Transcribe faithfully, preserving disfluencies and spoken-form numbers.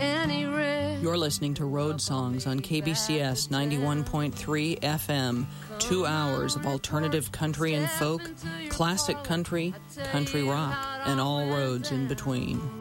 any risk. You're listening to Road Songs on K B C S ninety-one point three F M. Two hours of alternative country and folk, classic country, country rock, and all roads in between.